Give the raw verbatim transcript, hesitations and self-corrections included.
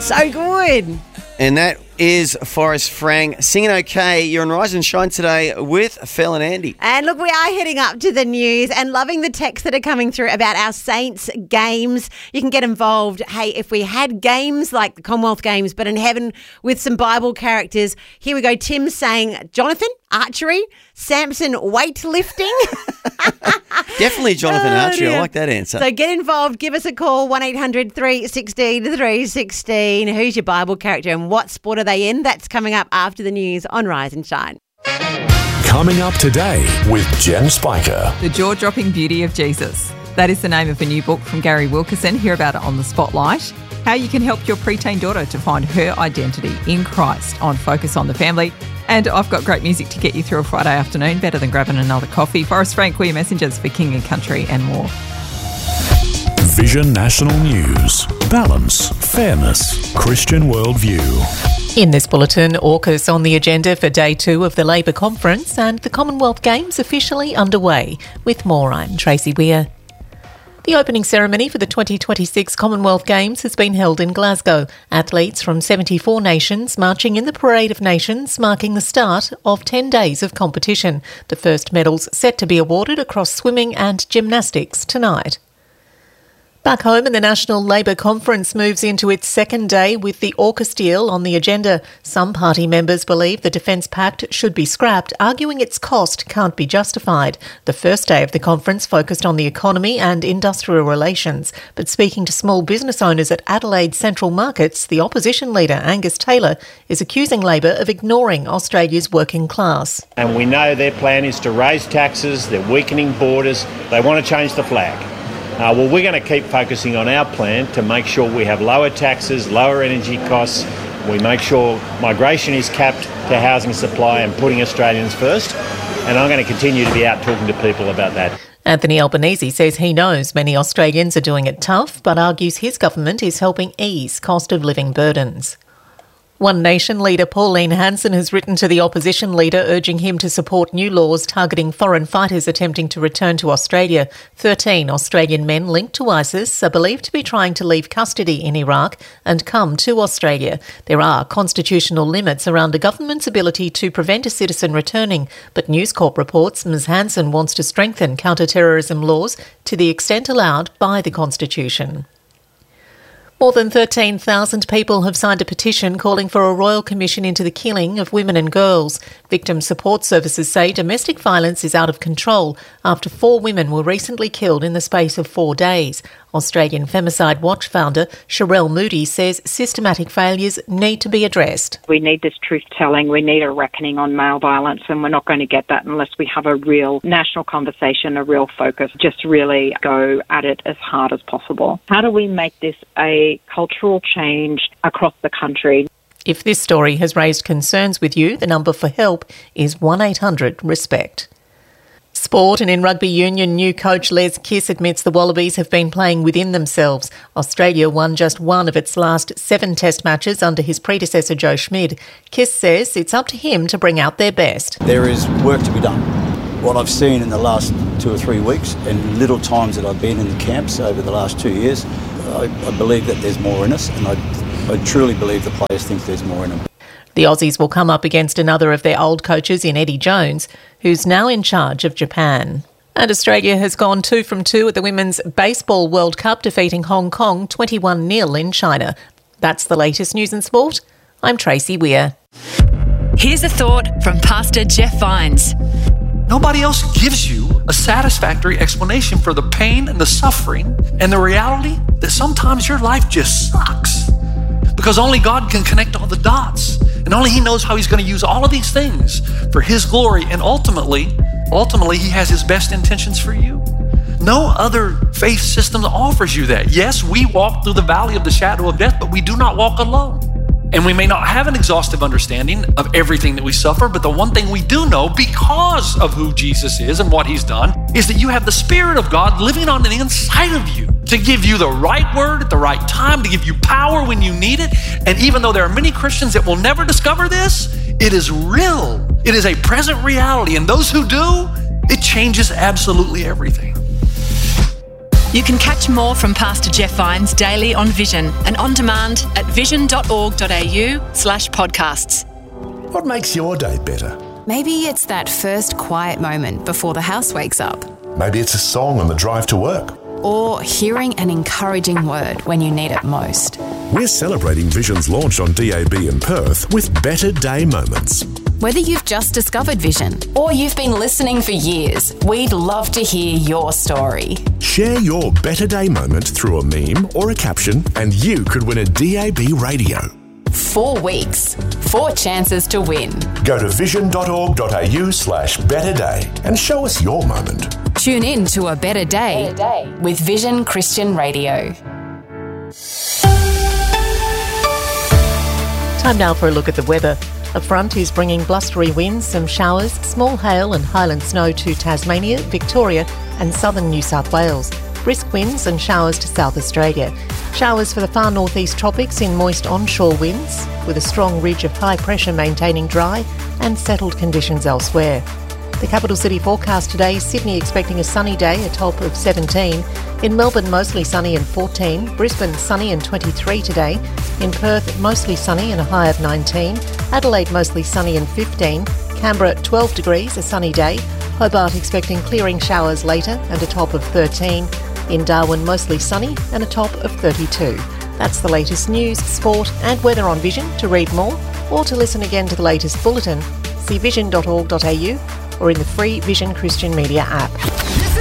So good. And that is Forrest Frank singing okay. You're on Rise and Shine today with Phil and Andy. And look, we are heading up to the news and loving the texts that are coming through about our Saints games. You can get involved. Hey, if we had games like the Commonwealth Games, but in heaven with some Bible characters. Here we go. Tim saying, Jonathan, archery. Samson, weightlifting. Definitely Jonathan Oh, Archery. dear. I like that answer. So get involved. Give us a call, one eight hundred three one six three one six. Who's your Bible character and what sport are they in? That's coming up after the news on Rise and Shine. Coming up today with Jen Spiker. The jaw-dropping beauty of Jesus. That is the name of a new book from Gary Wilkerson. Hear about it on The Spotlight. How you can help your preteen daughter to find her identity in Christ on Focus on the Family. And I've got great music to get you through a Friday afternoon, better than grabbing another coffee. Forrest Frank, we're your messengers for King and Country and more. Vision National News. Balance, fairness, Christian worldview. In this bulletin, AUKUS on the agenda for day two of the Labor Conference and the Commonwealth Games officially underway. With more, I'm Tracy Weir. The opening ceremony for the twenty twenty-six Commonwealth Games has been held in Glasgow. Athletes from seventy-four nations marching in the Parade of Nations, marking the start of ten days of competition. The first medals set to be awarded across swimming and gymnastics tonight. Back home, and the National Labor Conference moves into its second day with the AUKUS deal on the agenda. Some party members believe the Defence Pact should be scrapped, arguing its cost can't be justified. The first day of the conference focused on the economy and industrial relations. But speaking to small business owners at Adelaide Central Markets, the opposition leader, Angus Taylor, is accusing Labor of ignoring Australia's working class. And we know their plan is to raise taxes, they're weakening borders, they want to change the flag. Uh, well, we're going to keep focusing on our plan to make sure we have lower taxes, lower energy costs. We make sure migration is capped to housing supply and putting Australians first. And I'm going to continue to be out talking to people about that. Anthony Albanese says he knows many Australians are doing it tough, but argues his government is helping ease cost of living burdens. One Nation leader Pauline Hanson has written to the opposition leader urging him to support new laws targeting foreign fighters attempting to return to Australia. Thirteen Australian men linked to ISIS are believed to be trying to leave custody in Iraq and come to Australia. There are constitutional limits around a government's ability to prevent a citizen returning, but News Corp reports Miz Hanson wants to strengthen counter-terrorism laws to the extent allowed by the Constitution. More than thirteen thousand people have signed a petition calling for a royal commission into the killing of women and girls. Victim support services say domestic violence is out of control after four women were recently killed in the space of four days. Australian Femicide Watch founder Sherelle Moody says systematic failures need to be addressed. We need this truth-telling, we need a reckoning on male violence, and we're not going to get that unless we have a real national conversation, a real focus, just really go at it as hard as possible. How do we make this a cultural change across the country? If this story has raised concerns with you, the number for help is one eight hundred RESPECT. Sport, and in rugby union, new coach Les Kiss admits the Wallabies have been playing within themselves. Australia won just one of its last seven test matches under his predecessor Joe Schmid. Kiss says it's up to him to bring out their best. There is work to be done. What I've seen in the last two or three weeks and little times that I've been in the camps over the last two years, I, I believe that there's more in us, and I, I truly believe the players think there's more in them. The Aussies will come up against another of their old coaches in Eddie Jones, who's now in charge of Japan. And Australia has gone two from two at the Women's Baseball World Cup, defeating Hong Kong twenty-one nil in China. That's the latest news and sport. I'm Tracy Weir. Here's a thought from Pastor Jeff Vines. Nobody else gives you a satisfactory explanation for the pain and the suffering and the reality that sometimes your life just sucks. Because only God can connect all the dots. And only He knows how He's going to use all of these things for His glory. And ultimately, ultimately, He has His best intentions for you. No other faith system offers you that. Yes, we walk through the valley of the shadow of death, but we do not walk alone. And we may not have an exhaustive understanding of everything that we suffer, but the one thing we do know, because of who Jesus is and what He's done, is that you have the Spirit of God living on the inside of you to give you the right word at the right time, to give you power when you need it. And even though there are many Christians that will never discover this, it is real. It is a present reality. And those who do, it changes absolutely everything. You can catch more from Pastor Jeff Vines daily on Vision and on demand at vision.org.au slash podcasts. What makes your day better? Maybe it's that first quiet moment before the house wakes up. Maybe it's a song on the drive to work. Or hearing an encouraging word when you need it most. We're celebrating Vision's launch on D A B in Perth with Better Day Moments. Whether you've just discovered Vision or you've been listening for years, we'd love to hear your story. Share your Better Day moment through a meme or a caption and you could win a D A B radio. Four weeks, four chances to win. Go to vision.org.au slash better day and show us your moment. Tune in to A Better Day, Better Day with Vision Christian Radio. Time now for a look at the weather. A front is bringing blustery winds, some showers, small hail and highland snow to Tasmania, Victoria and southern New South Wales. Brisk winds and showers to South Australia. Showers for the far northeast tropics in moist onshore winds, with a strong ridge of high pressure maintaining dry and settled conditions elsewhere. The capital city forecast today, Sydney expecting a sunny day, a top of seventeen. In Melbourne, mostly sunny and fourteen. Brisbane, sunny and twenty-three today. In Perth, mostly sunny and a high of nineteen. Adelaide, mostly sunny and fifteen. Canberra, twelve degrees, a sunny day. Hobart expecting clearing showers later and a top of thirteen. In Darwin, mostly sunny and a top of thirty-two. That's the latest news, sport and weather on Vision. To read more or to listen again to the latest bulletin, see vision dot org dot a u or in the free Vision Christian Media app.